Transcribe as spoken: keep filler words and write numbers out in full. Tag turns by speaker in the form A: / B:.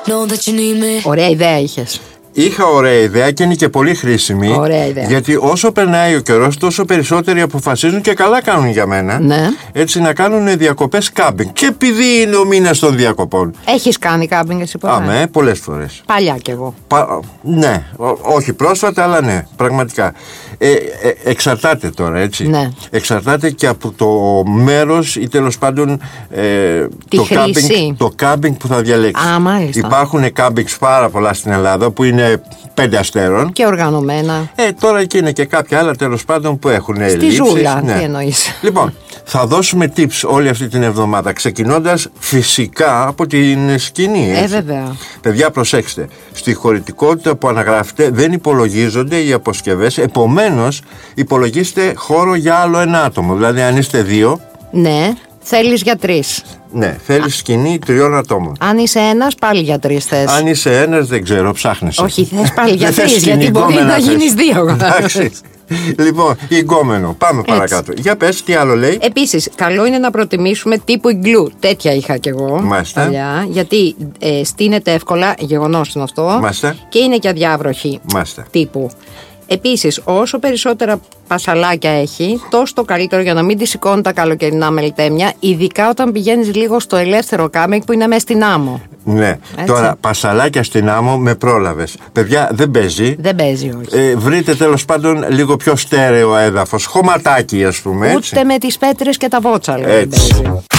A: Ωραία ιδέα είχες.
B: Είχα ωραία ιδέα και είναι και πολύ χρήσιμη.
A: Ωραία ιδέα.
B: Γιατί όσο περνάει ο καιρός, τόσο περισσότεροι αποφασίζουν και καλά κάνουν για μένα.
A: Ναι.
B: Έτσι να κάνουν διακοπές κάμπινγκ. Και επειδή είναι ο μήνας των διακοπών.
A: Έχεις κάνει κάμπινγκ εσύ ποτέ?
B: Αμέ, πολλές φορές.
A: Παλιά κι εγώ.
B: Πα, ναι, ό, όχι πρόσφατα, αλλά ναι, πραγματικά. Ε, ε, εξαρτάται τώρα, έτσι.
A: Ναι.
B: Εξαρτάται και από το μέρος ή τέλος πάντων ε,
A: Τη
B: το,
A: χρήση.
B: κάμπινγκ, το κάμπινγκ που θα διαλέξεις.
A: Α, μάλιστα.
B: Υπάρχουν κάμπινγκ πάρα πολλά στην Ελλάδα που είναι πέντε αστέρων.
A: Και οργανωμένα.
B: Ε, τώρα εκεί είναι και κάποια άλλα τέλος πάντων που έχουν
A: Στη
B: λήψεις.
A: ζούλα,
B: Ναι.
A: τι εννοείς?
B: Λοιπόν, θα δώσουμε tips όλη αυτή την εβδομάδα, ξεκινώντας φυσικά από την σκηνή.
A: Ε,
B: έτσι.
A: βέβαια.
B: Παιδιά, προσέξτε. Στη χωρητικότητα που αναγράφετε δεν υπολογίζονται οι αποσκευές. Επομένως, υπολογίστε χώρο για άλλο ένα άτομο. Δηλαδή, αν είστε δύο,
A: Ναι, θέλεις για τρεις.
B: ναι, θέλεις σκηνή τριών ατόμων.
A: Αν είσαι ένας, πάλι για τρεις θες.
B: Αν είσαι ένας, δεν ξέρω, ψάχνεσαι.
A: Όχι, θες πάλι για
B: Δεν θες
A: τρεις, γιατί
B: σκηνή,
A: μπορεί
B: γκόμενα
A: να
B: θες.
A: γίνεις δύο.
B: Εντάξει. Λοιπόν, γκόμενο. Πάμε παρακάτω. Για πες, τι άλλο λέει.
A: Επίσης, καλό είναι να προτιμήσουμε τύπου iglu. Τέτοια είχα κι εγώ
B: Μάλιστα.
A: παλιά. Γιατί ε, στείνεται εύκολα, γεγονός είναι αυτό.
B: Μάλιστα.
A: Και είναι και αδιάβροχη
B: Μάλιστα.
A: τύπου. Επίσης, όσο περισσότερα πασαλάκια έχει, τόσο το καλύτερο για να μην τη σηκώνει τα καλοκαιρινά μελτέμια, ειδικά όταν πηγαίνεις λίγο στο ελεύθερο κάμπινγκ που είναι μέσα στην άμμο.
B: Ναι. Τώρα, πασαλάκια στην άμμο με πρόλαβες. Παιδιά, δεν παίζει.
A: Δεν παίζει, όχι.
B: Ε, βρείτε τέλος πάντων λίγο πιο στέρεο έδαφος. Χωματάκι, ας πούμε. Έτσι.
A: Ούτε με τις πέτρες και τα βότσα, λέει, δεν
B: Έτσι.
A: παίζει.